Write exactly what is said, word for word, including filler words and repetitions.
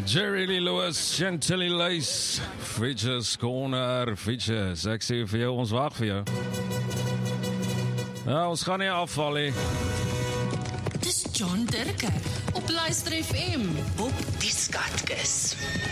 Jerry Lee Lewis, Chantilly Lace, Features Corner, Features. Ek sê vir jou, ons wag vir jou. Ja, ons gaan nie afval nie. Dis John Dirker op Luister F M op die Skatkis.